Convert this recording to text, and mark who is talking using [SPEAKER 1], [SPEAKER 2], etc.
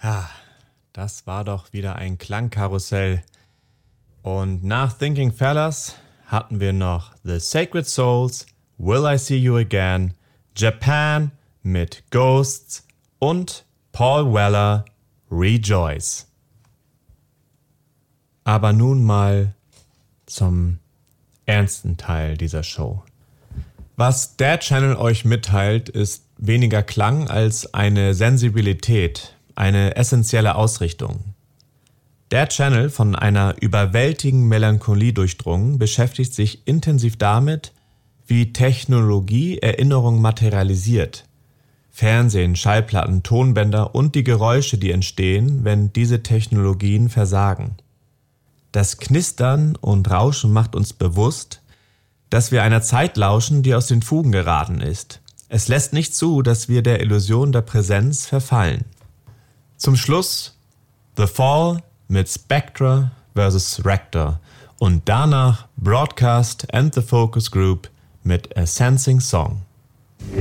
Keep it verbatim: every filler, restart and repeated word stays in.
[SPEAKER 1] Ha, das war doch wieder ein Klangkarussell. Und nach Thinking Fellas hatten wir noch The Sacred Souls, Will I See You Again, Japan mit Ghosts und Paul Weller, Rejoice. Aber nun mal zum ernsten Teil dieser Show. Was der Channel euch mitteilt, ist weniger Klang als eine Sensibilität, eine essentielle Ausrichtung. Der Channel, von einer überwältigenden Melancholie durchdrungen, beschäftigt sich intensiv damit, wie Technologie Erinnerung materialisiert. Fernsehen, Schallplatten, Tonbänder und die Geräusche, die entstehen, wenn diese Technologien versagen. Das Knistern und Rauschen macht uns bewusst, dass wir einer Zeit lauschen, die aus den Fugen geraten ist. Es lässt nicht zu, dass wir der Illusion der Präsenz verfallen. Zum Schluss The Fall mit Spectra versus. Rector und danach Broadcast and the Focus Group mit A Sensing Song.